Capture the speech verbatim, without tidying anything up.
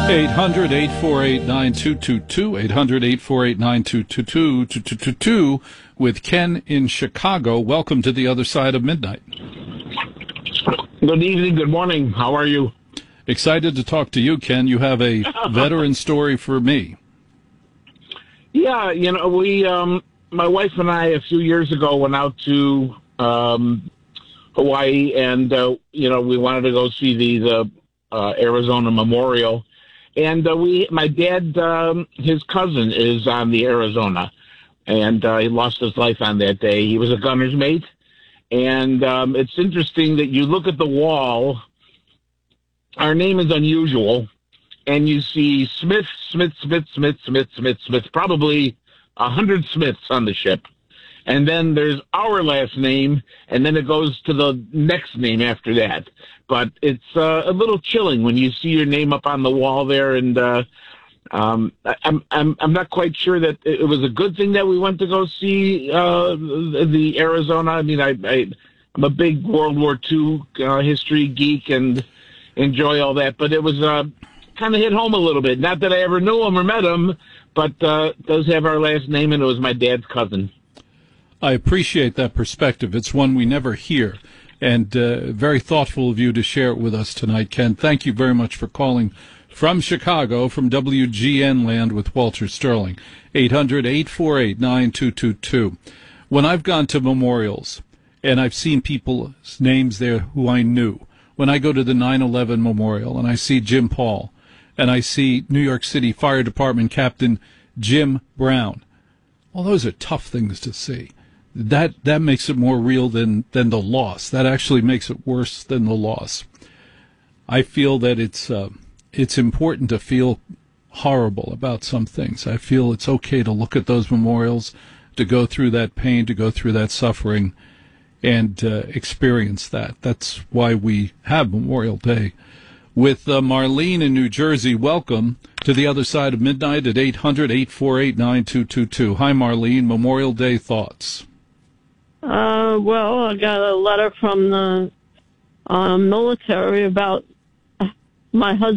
eight hundred, eight four eight, nine two two two, eight hundred, eight four eight, nine two two two, two two two two with Ken in Chicago. Welcome to the other side of midnight. Good evening, good morning. How are you? Excited to talk to you, Ken. You have a veteran story for me. Yeah, you know, we, um, my wife and I, a few years ago, went out to um, Hawaii, and, uh, you know, we wanted to go see the, the uh, Arizona Memorial. And uh, we, my dad, um, his cousin is on the Arizona, and uh, he lost his life on that day. He was a gunner's mate. And um, it's interesting that you look at the wall. Our name is unusual, and you see Smith, Smith, Smith, Smith, Smith, Smith, Smith, probably a hundred Smiths on the ship. And then there's our last name, and then it goes to the next name after that. But it's uh, a little chilling when you see your name up on the wall there, and uh, um, I'm I'm I'm not quite sure that it was a good thing that we went to go see uh, the Arizona. I mean, I, I I'm a big World War Two uh, history geek and enjoy all that, but it was uh, kind of hit home a little bit. Not that I ever knew him or met him, but uh, does have our last name, and it was my dad's cousin. I appreciate that perspective. It's one we never hear, and uh, very thoughtful of you to share it with us tonight, Ken. Thank you very much for calling from Chicago, from W G N Land with Walter Sterling. eight hundred, eight four eight, nine two two two. When I've gone to memorials, and I've seen people's names there who I knew, when I go to the nine eleven Memorial and I see Jim Paul, and I see New York City Fire Department Captain Jim Brown, well, those are tough things to see. That that makes it more real than, than the loss. That actually makes it worse than the loss. I feel that it's uh, it's important to feel horrible about some things. I feel it's okay to look at those memorials, to go through that pain, to go through that suffering, and uh, experience that. That's why we have Memorial Day. With uh, Marlene in New Jersey, welcome to the other side of midnight at eight hundred, eight four eight, nine two two two. Hi, Marlene. Memorial Day thoughts. Uh, well, I got a letter from the uh, military about my husband.